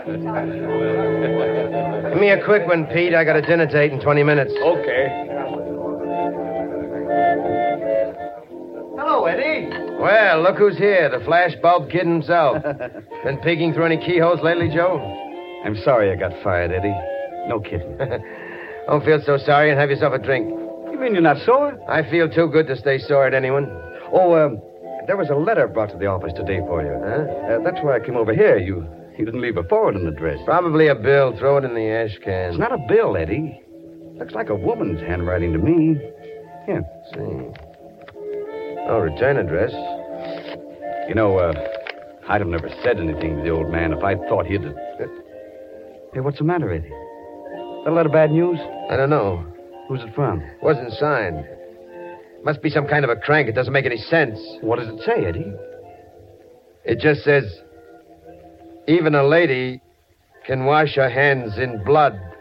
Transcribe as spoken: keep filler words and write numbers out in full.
Give me a quick one, Pete. I got a dinner date in twenty minutes. Okay. Hello, Eddie. Well, look who's here. The flash bulb kid himself. Been peeking through any keyholes lately, Joe? I'm sorry I got fired, Eddie. No kidding. Don't feel so sorry and have yourself a drink. You mean you're not sore? I feel too good to stay sore at anyone. Oh, um, there was a letter brought to the office today for you. Huh? Uh, that's why I came over here. You you didn't leave a forwarding address. Probably a bill. Throw it in the ash can. It's not a bill, Eddie. Looks like a woman's handwriting to me. Here. Let's see. Oh, return address. You know, uh, I'd have never said anything to the old man if I'd thought he'd... Uh... Hey, what's the matter, Eddie? That a lot of bad news? I don't know. Who's it from? Wasn't signed. Must be some kind of a crank. It doesn't make any sense. What does it say, Eddie? It just says, even a lady can wash her hands in blood